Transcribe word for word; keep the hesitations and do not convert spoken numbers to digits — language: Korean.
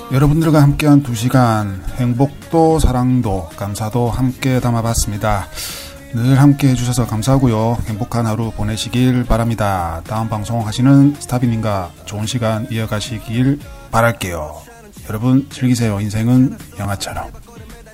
여러분들과 함께한 두 시간 행복도 사랑도 감사도 함께 담아봤습니다. 늘 함께 해주셔서 감사하고요. 행복한 하루 보내시길 바랍니다. 다음 방송 하시는 스타비님과 좋은 시간 이어가시길 바랄게요. 여러분 즐기세요. 인생은 영화처럼.